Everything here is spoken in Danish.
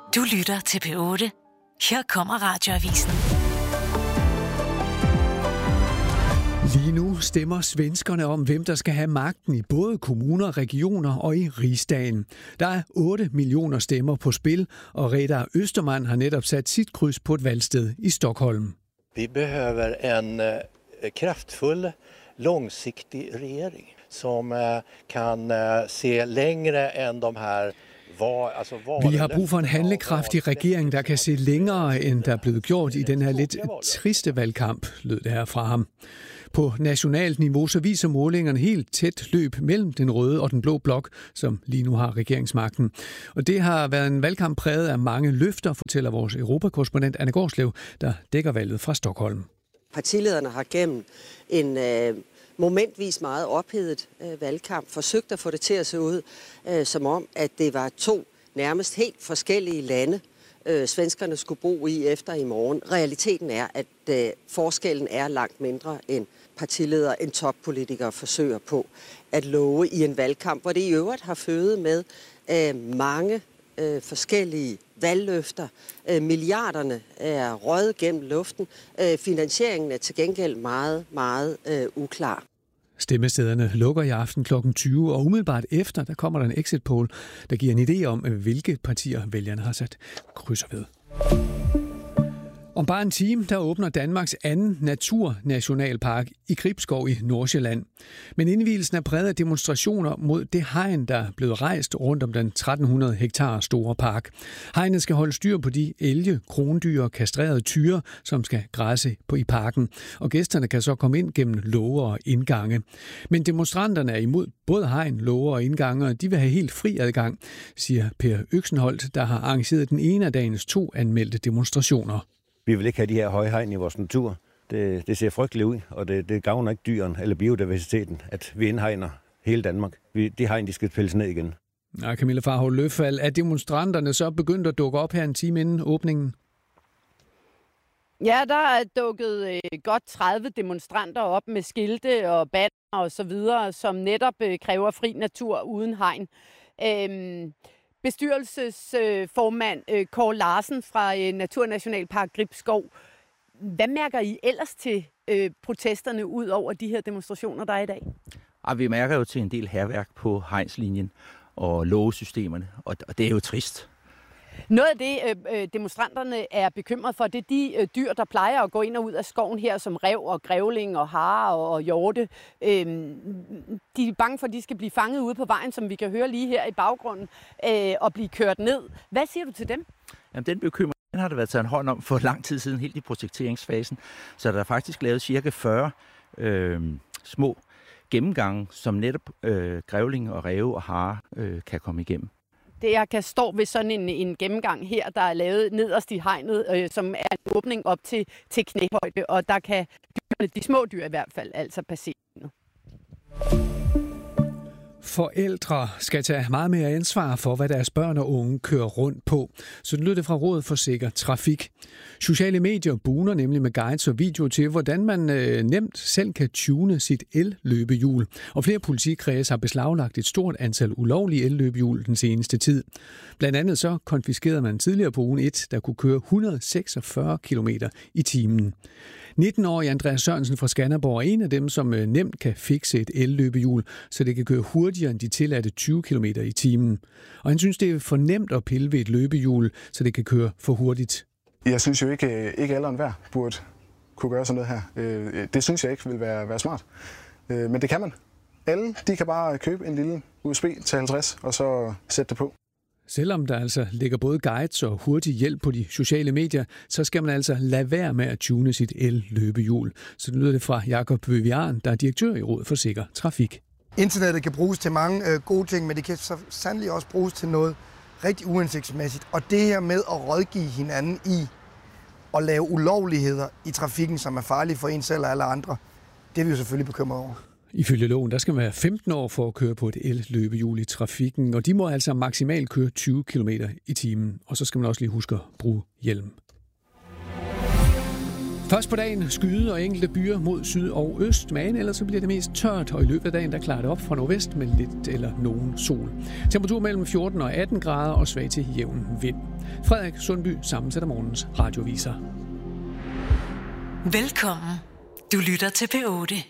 Du lytter til P8. Her kommer Radioavisen. Lige nu stemmer svenskerne om, hvem der skal have magten i både kommuner, regioner og i rigsdagen. Der er 8 millioner stemmer på spil, og Reidar Österman har netop sat sit kryds på et valgsted i Stockholm. Vi behöver en kraftfull, långsiktig regering som kan se längre än de här. Vi har brug for en handlekraftig regering, der kan se længere, end der er blevet gjort i den her lidt triste valgkamp, lød det her fra ham. På nationalt niveau så viser målingerne helt tæt løb mellem den røde og den blå blok, som lige nu har regeringsmagten. Og det har været en valgkamp præget af mange løfter, fortæller vores europakorrespondent Anne Gårdslev, der dækker valget fra Stockholm. Partilederne har gennem en momentvis meget ophedet valgkamp forsøgt at få det til at se ud som om, at det var to nærmest helt forskellige lande, svenskerne skulle bo i efter i morgen. Realiteten er, at forskellen er langt mindre end partiledere, end toppolitikere forsøger på at love i en valgkamp, hvor det i øvrigt har fødet med mange forskellige valgløfter. Milliarderne er røget gennem luften. Finansieringen er til gengæld meget, meget uklar. Stemmestederne lukker i aften kl. 20, og umiddelbart efter, der kommer der en exit poll, der giver en idé om, hvilke partier vælgerne har sat krydser ved. Om bare en time, der åbner Danmarks anden naturnationalpark i Gribskov i Nordsjælland. Men indvielsen er præget af demonstrationer mod det hegn, der er blevet rejst rundt om den 1300 hektar store park. Hegnet skal holde styr på de elge, krondyr og kastrerede tyre, som skal græsse i parken. Og gæsterne kan så komme ind gennem låger og indgange. Men demonstranterne er imod både hegn, låger og indgange, og de vil have helt fri adgang, siger Per Øksenholt, der har arrangeret den ene af dagens 2 anmeldte demonstrationer. Vi vil ikke have de her høje hegn i vores natur. Det ser frygteligt ud, og det gavner ikke dyren eller biodiversiteten, at vi indhegner hele Danmark. De hegn, de skal pilles ned igen. Ja, Camilla Farholt Løffald, er demonstranterne så begyndt at dukke op her en time inden åbningen? Ja, der er dukket godt 30 demonstranter op med skilte og banner og så videre, som netop kræver fri natur uden hegn. Bestyrelsesformand Kåre Larsen fra Naturnationalpark Gribskov. Hvad mærker I ellers til protesterne ud over de her demonstrationer, der er i dag? Vi mærker jo til en del hærværk på hegnslinjen og lågesystemerne, og det er jo trist. Noget af det, demonstranterne er bekymret for, det er de dyr, der plejer at gå ind og ud af skoven her, som ræv og grævling og hare og hjorte. De er bange for, at de skal blive fanget ude på vejen, som vi kan høre lige her i baggrunden, og blive kørt ned. Hvad siger du til dem? Jamen, den bekymring har der været taget en hånd om for lang tid siden, helt i projekteringsfasen. Så der er faktisk lavet cirka 40 små gennemgange, som netop grævling og ræve og hare kan komme igennem. Jeg kan stå ved sådan en gennemgang her, der er lavet nederst i hegnet, som er en åbning op til knæhøjde, og der kan de små dyr i hvert fald altså passere. Forældre skal tage meget mere ansvar for, hvad deres børn og unge kører rundt på. Så lyder det fra Rådet for Sikker Trafik. Sociale medier bugner nemlig med guides og video til, hvordan man nemt selv kan tune sit el-løbehjul. Og flere politikredse har beslaglagt et stort antal ulovlige el-løbehjul den seneste tid. Blandt andet så konfiskerede man tidligere på ugen et, der kunne køre 146 km i timen. 19-årige Andreas Sørensen fra Skanderborg er en af dem, som nemt kan fikse et el-løbehjul, så det kan køre hurtigere end de tilladte 20 km i timen. Og han synes, det er for nemt at pille ved et løbehjul, så det kan køre for hurtigt. Jeg synes jo ikke alle og enhver burde kunne gøre sådan noget her. Det synes jeg ikke vil være smart. Men det kan man. Alle de kan bare købe en lille USB til 50 og så sætte det på. Selvom der altså ligger både guides og hurtig hjælp på de sociale medier, så skal man altså lade være med at tune sit el-løbehjul. Så lyder det fra Jakob Vivian, der er direktør i Rådet for Sikker Trafik. Internettet kan bruges til mange gode ting, men det kan så sandelig også bruges til noget rigtig uhensigtsmæssigt. Og det her med at rådgive hinanden i at lave ulovligheder i trafikken, som er farlige for en selv og alle andre, det er vi jo selvfølgelig bekymret over. Ifølge loven, der skal man være 15 år for at køre på et el-løbehjul i trafikken, og de må altså maksimalt køre 20 km i timen. Og så skal man også lige huske at bruge hjelm. Først på dagen skyde og enkelte byer mod syd og øst, men ellers så bliver det mest tørt, og i løbet af dagen der klarer det op fra nordvest med lidt eller nogen sol. Temperatur mellem 14 og 18 grader og svag til jævn vind. Frederik Sundby sammensætter morgens radioviser. Velkommen. Du lytter til P8.